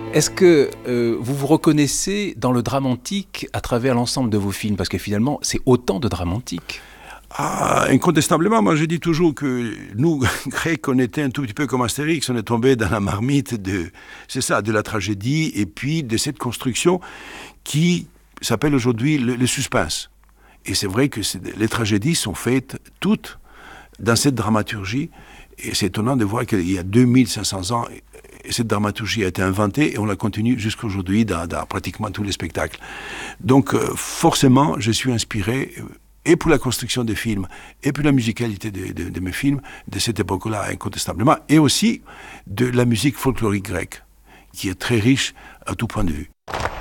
Est-ce que vous vous reconnaissez dans le drame antique à travers l'ensemble de vos films? Parce que finalement, c'est autant de drame antique. Ah, incontestablement, moi je dis toujours que nous, Grecs, on était un tout petit peu comme Astérix, on est tombé dans la marmite de la tragédie et puis de cette construction qui s'appelle aujourd'hui le suspense. Et c'est vrai que les tragédies sont faites toutes dans cette dramaturgie. Et c'est étonnant de voir qu'il y a 2500 ans, cette dramaturgie a été inventée et on la continue jusqu'à aujourd'hui dans pratiquement tous les spectacles. Donc forcément, je suis inspiré et pour la construction des films, et pour la musicalité de mes films, de cette époque-là, incontestablement, et aussi de la musique folklorique grecque, qui est très riche à tout point de vue.